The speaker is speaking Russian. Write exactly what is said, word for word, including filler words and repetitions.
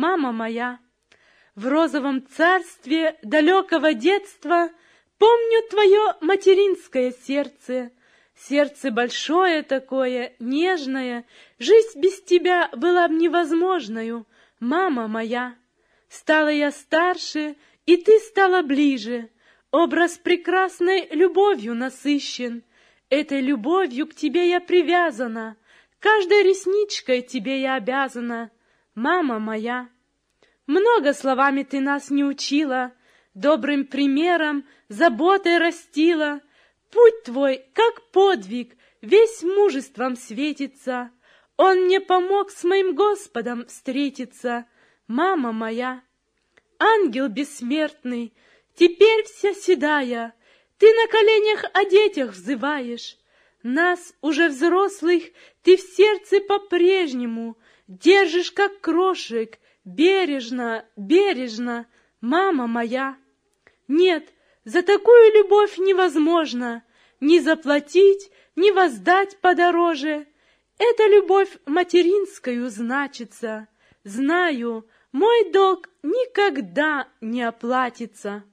мама моя. В розовом царстве далекого детства помню твое материнское сердце. Сердце большое такое, нежное, жизнь без тебя была б невозможною, мама моя. Стала я старше, и ты стала ближе, образ прекрасной любовью насыщен. Этой любовью к тебе я привязана, каждой ресничкой тебе я обязана, мама моя. Много словами ты нас не учила, добрым примером, заботой растила. Путь твой, как подвиг, весь мужеством светится. Он мне помог с моим Господом встретиться, мама моя. Ангел бессмертный, теперь вся седая, ты на коленях о детях взываешь. Нас, уже взрослых, ты в сердце по-прежнему держишь, как крошек, бережно, бережно, мама моя. Нет, за такую любовь невозможно ни заплатить, ни воздать подороже. Эта любовь материнскою значится. Знаю, мой долг никогда не оплатится.